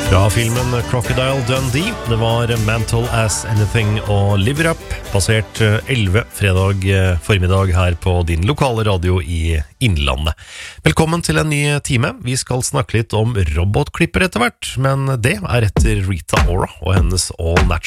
Fra filmen Crocodile Dundee, det var Mental as Anything og Live It Up, passert 11 fredag formiddag her på din lokale radio i Innlandet. Velkommen til en ny time. Vi skal snakke litt om robotklipper etter hvert, men det er etter Rita Ora og hennes All Natural.